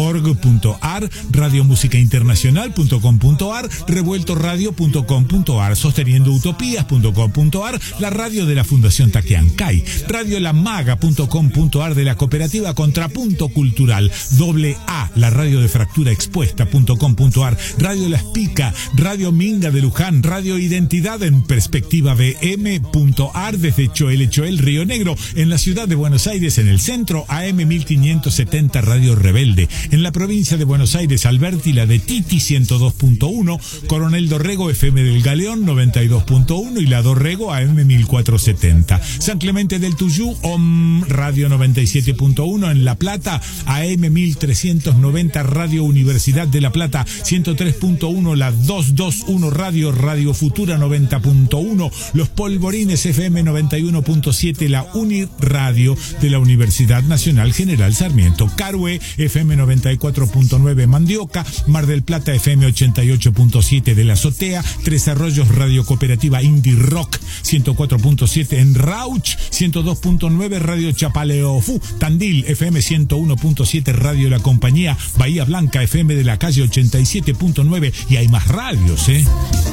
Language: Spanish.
radiomusicainternacional.org.ar, radiomusicainternacional.com.ar, revueltoradio.com.ar, sosteniendoutopías.com.ar, la radio de la Fundación Taquiancay, radiolamaga.com.ar de la cooperativa Contrapunto Cultural, AA, la radio de fractura expuesta.com.ar, Radio La Espica, Radio Minga de Luján, Radio Identidad en Perspectiva BM.ar desde Choel, Río Negro, en la ciudad de Buenos Aires, en el centro, AM 1570 Radio Rebelde, en la provincia de Buenos Aires, Alberti, la de Titi 102.1, Coronel Dorrego, FM del Galeón 92.1 y la Dorrego, AM 1470, San Clemente del Tuyú, Radio 97.1, en La Plata, AM 1390 Radio Universidad de La Plata 103.1, la 221 Radio Futura 90.1, Los Polvorines FM 91.7, la Uniradio de la Universidad Nacional General Sarmiento, Carué FM 94.9 Mandioca, Mar del Plata FM 88.7 de la Azotea, Tres Arroyos Radio Cooperativa Indie Rock 104.7 en Rauch, 102.9 Radio Chapaleofú, Tandil FM 101.7 Radio La Compañía, Bahía Blanca FM de la calle 87.9 y hay más radios,